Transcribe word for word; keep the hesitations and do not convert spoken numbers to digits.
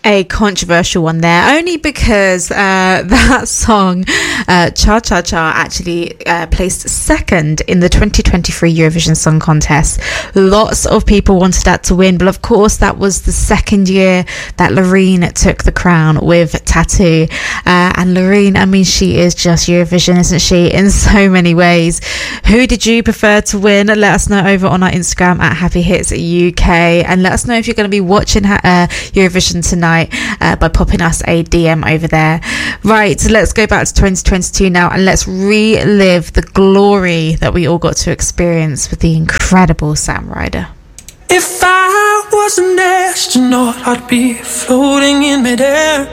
a controversial one there, only because uh, that song, uh, Cha Cha Cha, actually uh, placed second in the twenty twenty-three Eurovision Song Contest. Lots of people wanted that to win, but of course that was the second year that Loreen took the crown with Tattoo. Uh, and Loreen, I mean, she is just Eurovision, isn't she, in so many ways. Who did you prefer to win? Let us know over on our Instagram at Happy Hits U K, and let us know if you're going to be watching uh, Eurovision tonight uh, by popping us a D M over there. Right, so let's go back to twenty twenty-two now, and let's relive the glory that we all got to experience with the incredible Sam Ryder. If I was an astronaut, I'd be floating in midair.